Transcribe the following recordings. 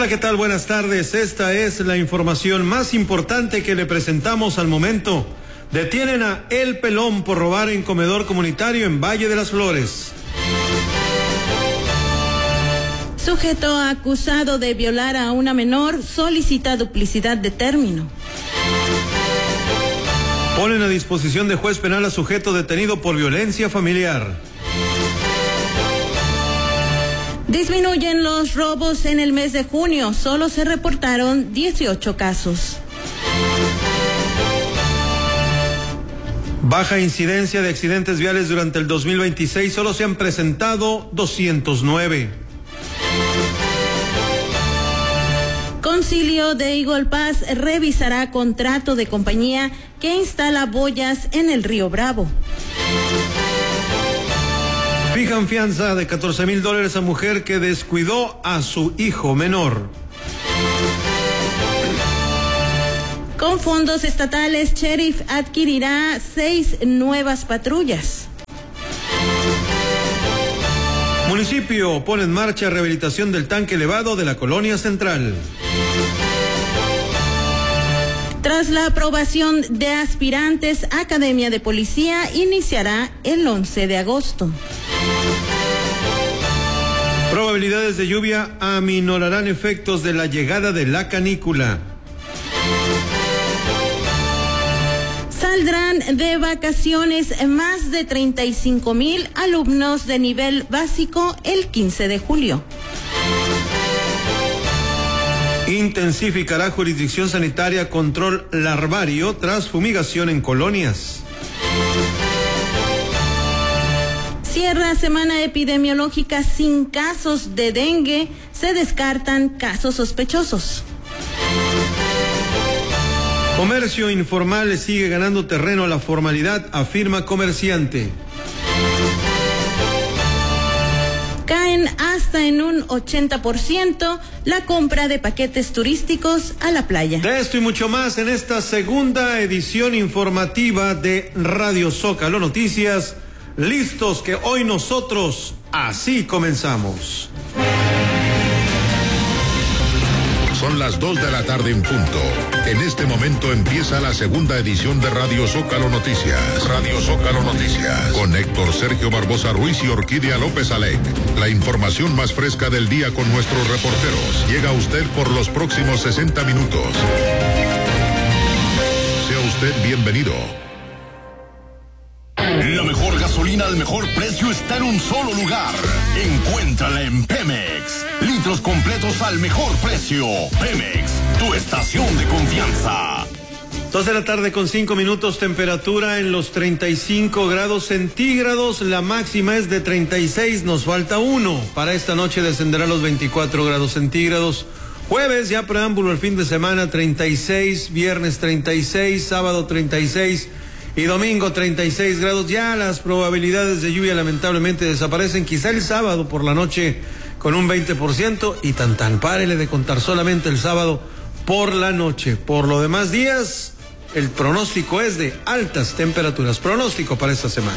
¿qué tal? Buenas tardes. Esta es la información más importante que le presentamos al momento. Detienen a El Pelón por robar en comedor comunitario en Valle de las Flores. Sujeto acusado de violar a una menor solicita duplicidad de término. Ponen a disposición de juez penal a sujeto detenido por violencia familiar. Disminuyen los robos en el mes de junio, solo se reportaron 18 casos. Baja incidencia de accidentes viales durante el 2026, solo se han presentado 209. Concilio de Eagle Pass revisará contrato de compañía que instala boyas en el Río Bravo. Fijan fianza de $14,000 a mujer que descuidó a su hijo menor. Con fondos estatales, Sheriff adquirirá 6 nuevas patrullas. Municipio pone en marcha rehabilitación del tanque elevado de la Colonia Central. Tras la aprobación de aspirantes, Academia de Policía iniciará el 11 de agosto. Probabilidades de lluvia aminorarán efectos de la llegada de la canícula. Saldrán de vacaciones más de 35,000 alumnos de nivel básico el 15 de julio. Intensificará jurisdicción sanitaria control larvario tras fumigación en colonias. Cierra semana epidemiológica sin casos de dengue, se descartan casos sospechosos. Comercio informal le sigue ganando terreno a la formalidad, afirma comerciante. Caen hasta en un 80% la compra de paquetes turísticos a la playa. De esto y mucho más en esta segunda edición informativa de Radio Zócalo Noticias. Listos que hoy nosotros así comenzamos. Son las 2 de la tarde en punto. En este momento empieza la segunda edición de Radio Zócalo Noticias. Radio Zócalo Noticias. Con Héctor Sergio Barbosa Ruiz y Orquídea López Alec. La información más fresca del día con nuestros reporteros. Llega a usted por los próximos 60 minutos. Sea usted bienvenido. La mejor gasolina al mejor precio está en un solo lugar. Encuéntrala en Pemex. Litros completos al mejor precio. Pemex, tu estación de confianza. 2 de la tarde con 5 minutos, temperatura en los 35 grados centígrados. La máxima es de 36, nos falta 1. Para esta noche descenderá a los 24 grados centígrados. Jueves, ya preámbulo el fin de semana, 36. Viernes 36, sábado 36. Y domingo 36 grados, ya las probabilidades de lluvia lamentablemente desaparecen, quizá el sábado por la noche con un 20% y tan párele de contar solamente el sábado por la noche. Por lo demás días, el pronóstico es de altas temperaturas, pronóstico para esta semana.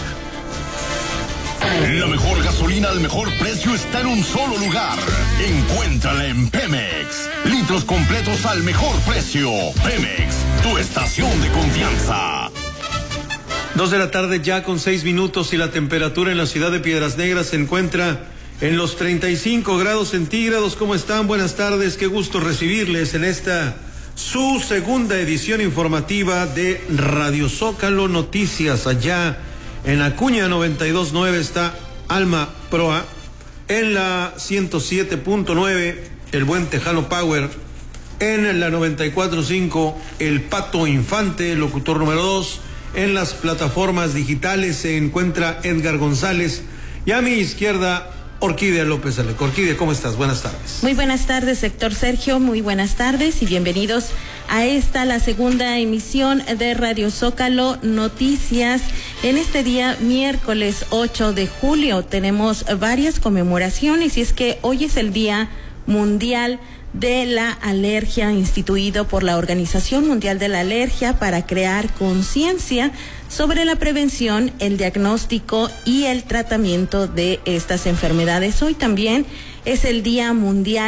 La mejor gasolina al mejor precio está en un solo lugar. Encuéntrala en Pemex. Litros completos al mejor precio. Pemex, tu estación de confianza. 2 de la tarde ya con 6 minutos y la temperatura en la ciudad de Piedras Negras se encuentra en los 35 grados centígrados. ¿Cómo están? Buenas tardes, qué gusto recibirles en esta su segunda edición informativa de Radio Zócalo Noticias. Allá en Acuña 92.9 está Alma Proa, en la 107.9 el Buen Tejano Power, en la 94.5 el Pato Infante, locutor número 2. En las plataformas digitales se encuentra Edgar González y a mi izquierda Orquídea López Alec. Orquídea, ¿cómo estás? Buenas tardes. Muy buenas tardes, Héctor Sergio, muy buenas tardes y bienvenidos a esta, la segunda emisión de Radio Zócalo Noticias. En este día, miércoles 8 de julio, tenemos varias conmemoraciones y es que hoy es el Día Mundial de la Alergia, instituido por la Organización Mundial de la Alergia para crear conciencia sobre la prevención, el diagnóstico y el tratamiento de estas enfermedades. Hoy también es el Día Mundial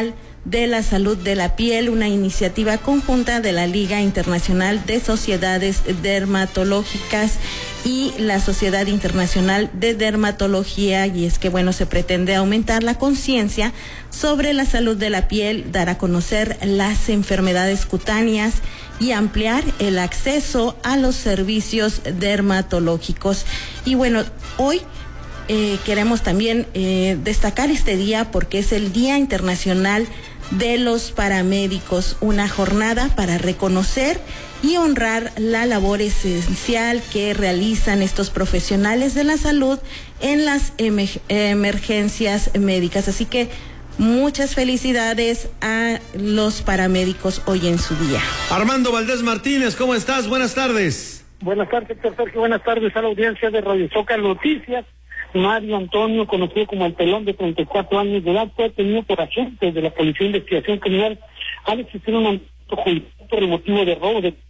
de la Salud de la Piel, una iniciativa conjunta de la Liga Internacional de Sociedades Dermatológicas y la Sociedad Internacional de Dermatología, y es que se pretende aumentar la conciencia sobre la salud de la piel, dar a conocer las enfermedades cutáneas y ampliar el acceso a los servicios dermatológicos. Y hoy queremos también destacar este día porque es el Día Internacional de los Paramédicos, una jornada para reconocer y honrar la labor esencial que realizan estos profesionales de la salud en las emergencias médicas. Así que muchas felicidades a los paramédicos hoy en su día. Armando Valdés Martínez, ¿cómo estás? Buenas tardes. Buenas tardes, Héctor Sergio. Buenas tardes a la audiencia de Radio Zócalo Noticias. Mario Antonio, conocido como el Pelón, de 34 años de edad, fue detenido por agentes de la Policía de Investigación Criminal al existir un mandamiento judicial por el motivo de robo de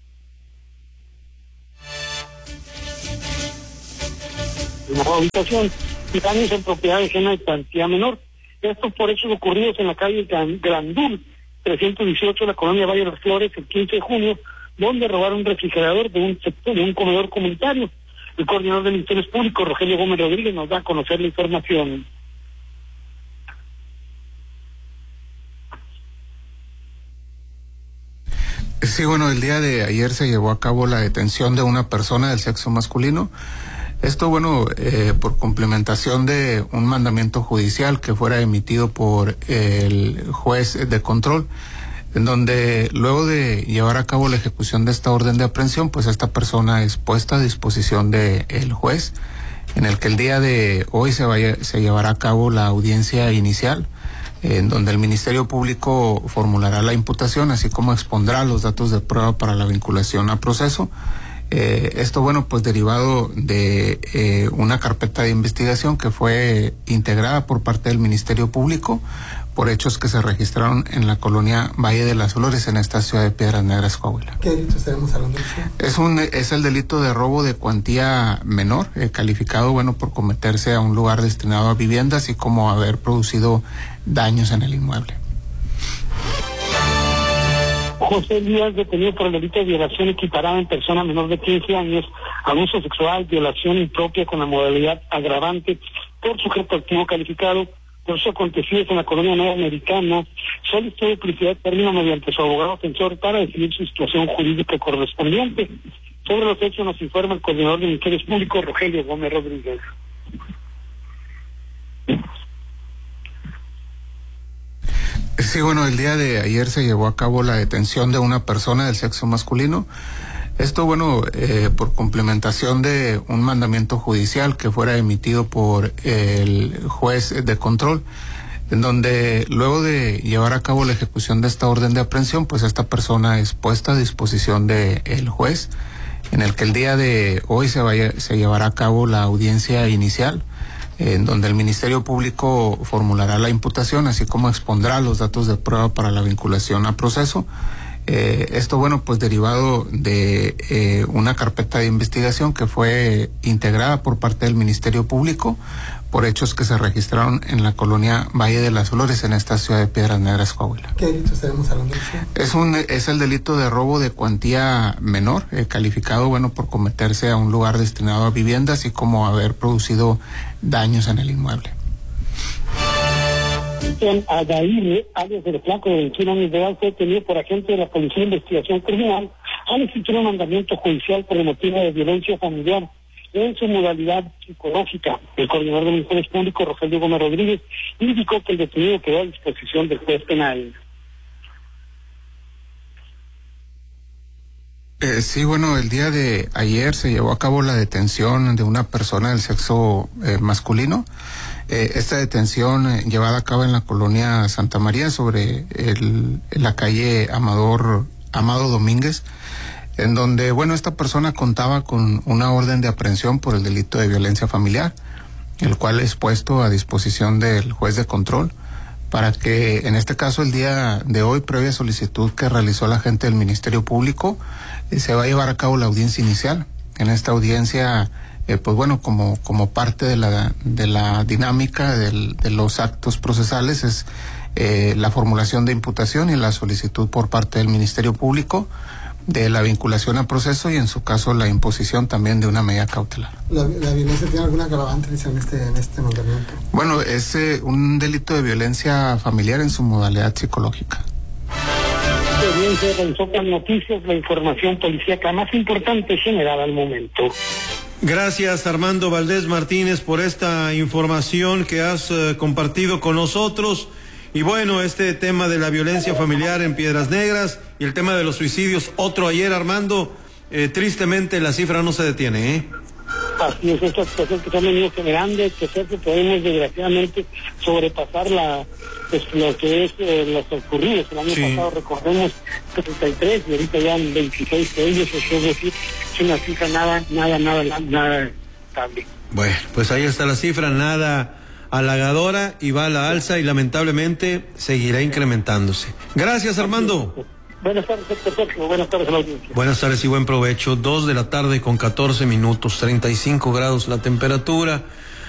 una habitación y daños en propiedad ajena de cuantía menor. Esto por hechos ocurridos en la calle Grandul 318, la colonia Valle de las Flores, el 15 de junio, donde robaron un refrigerador de un comedor comunitario. El coordinador de Ministerios Públicos, Rogelio Gómez Rodríguez, nos da a conocer la información. Sí, el día de ayer se llevó a cabo la detención de una persona del sexo masculino. Esto, por complementación de un mandamiento judicial que fuera emitido por el juez de control, en donde luego de llevar a cabo la ejecución de esta orden de aprehensión, pues esta persona es puesta a disposición del juez, en el que el día de hoy se llevará a cabo la audiencia inicial, en donde el Ministerio Público formulará la imputación, así como expondrá los datos de prueba para la vinculación a proceso. Esto, derivado de una carpeta de investigación que fue integrada por parte del Ministerio Público por hechos que se registraron en la colonia Valle de las Flores, en esta ciudad de Piedras Negras, Coahuila. ¿Qué delito estaremos hablando? Es el delito de robo de cuantía menor, calificado, por cometerse a un lugar destinado a viviendas, así como haber producido daños en el inmueble. José Díaz, detenido por el delito de violación equiparada en persona menor de 15 años, abuso sexual, violación impropia con la modalidad agravante por sujeto activo calificado, por sus acontecidos en la colonia Nueva Americana, solicitó duplicidad de término mediante su abogado defensor para decidir su situación jurídica correspondiente. Sobre los hechos nos informa el coordinador de Ministerios Públicos, Rogelio Gómez Rodríguez. Sí, el día de ayer se llevó a cabo la detención de una persona del sexo masculino. Esto, por complementación de un mandamiento judicial que fuera emitido por el juez de control, en donde luego de llevar a cabo la ejecución de esta orden de aprehensión, pues esta persona es puesta a disposición del juez, en el que el día de hoy se llevará a cabo la audiencia inicial, en donde el Ministerio Público formulará la imputación, así como expondrá los datos de prueba para la vinculación a proceso. Esto, derivado de una carpeta de investigación que fue integrada por parte del Ministerio Público por hechos que se registraron en la colonia Valle de las Flores, en esta ciudad de Piedras Negras, Coahuila. ¿Qué delito estaremos hablando? Es el delito de robo de cuantía menor, calificado, por cometerse a un lugar destinado a viviendas, así como haber producido daños en el inmueble. Adair, alias del Flaco, de 21 años de edad, fue detenido por agentes de la Policía de Investigación Criminal al existir un mandamiento judicial por el motivo de violencia familiar en su modalidad psicológica. El coordinador de Ministerios Públicos, Rogelio Gómez Rodríguez, indicó que el detenido quedó a disposición del juez penal. Sí, el día de ayer se llevó a cabo la detención de una persona del sexo masculino. Esta detención llevada a cabo en la colonia Santa María, sobre la calle Amado Domínguez, en donde, esta persona contaba con una orden de aprehensión por el delito de violencia familiar, el cual es puesto a disposición del juez de control para que, en este caso, el día de hoy, previa solicitud que realizó la agente del Ministerio Público, se va a llevar a cabo la audiencia inicial. En esta audiencia, como parte de la dinámica de los actos procesales, es la formulación de imputación y la solicitud por parte del Ministerio Público de la vinculación a proceso y en su caso la imposición también de una medida cautelar. ¿La violencia tiene alguna agravante en este nombramiento? Bueno, es un delito de violencia familiar en su modalidad psicológica. Bien, se realizó con noticias, la información policíaca más importante generada al momento. Gracias, Armando Valdés Martínez, por esta información que has compartido con nosotros. Y bueno, este tema de la violencia familiar en Piedras Negras y el tema de los suicidios, otro ayer, Armando, tristemente la cifra no se detiene, ¿eh? Así es, estas cosas que se han venido generando, que podemos desgraciadamente sobrepasar lo que es los ocurridos. El año pasado, recordemos, 73 y ahorita ya 26 de ellos, es decir, es una cifra nada estable. Bueno, pues ahí está la cifra, nada halagadora y va a la alza y lamentablemente seguirá incrementándose. Gracias, Armando. Buenas tardes, Sergio. Buenas tardes a la audiencia. Buenas tardes y buen provecho. 2 de la tarde con 14 minutos, 35 grados la temperatura.